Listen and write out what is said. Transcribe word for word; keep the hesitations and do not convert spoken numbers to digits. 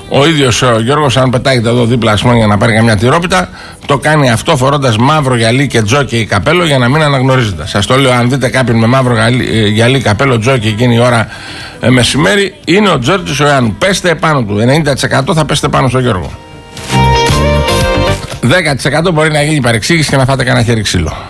Ο ίδιος ο Γιώργος, αν πετάγεται εδώ δίπλα ας πούμε, για να πάρει καμιά τυρόπιτα, το κάνει αυτό φορώντας μαύρο γυαλί και τζόκι καπέλο για να μην αναγνωρίζεται. Σας το λέω, αν δείτε κάποιον με μαύρο γυαλί, γυαλί καπέλο τζόκι εκείνη η ώρα ε, μεσημέρι, είναι ο Τζόρτζης ο Ιωάννου. Πέστε επάνω του. ενενήντα τοις εκατό θα πέστε πάνω στον Γιώργο. δέκα τοις εκατό μπορεί να γίνει παρεξήγηση και να φάτε κανένα χέρι ξύλο.